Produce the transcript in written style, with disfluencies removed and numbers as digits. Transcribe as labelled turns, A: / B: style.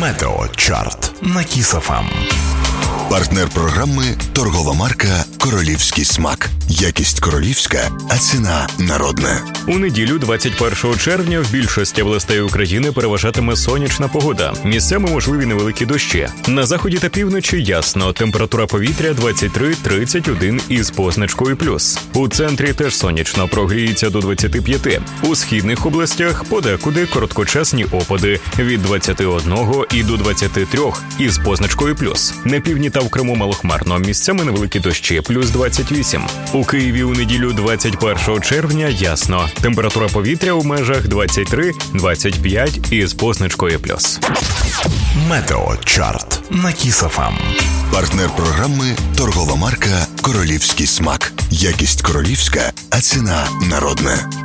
A: Метеочарт на Кіс ФМ.
B: Партнер програми – торгова марка «Королівський смак». Якість королівська, а ціна народна.
C: У неділю, 21 червня, в більшості областей України переважатиме сонячна погода. Місцями можливі невеликі дощі. На заході та півночі ясно. Температура повітря 23-31 із позначкою плюс. У центрі теж сонячно, прогріється до 25. У східних областях подекуди короткочасні опади від 21 і до 23 із позначкою плюс. На півдні та в Криму малохмарно, місцями невеликі дощі, плюс 28. У Києві у неділю 21 червня ясно. Температура повітря у межах 23-25 із позначкою плюс.
A: Метеочарт на Кіс ФМ.
B: Партнер програми – торгова марка «Королівський смак». Якість королівська, а ціна народна.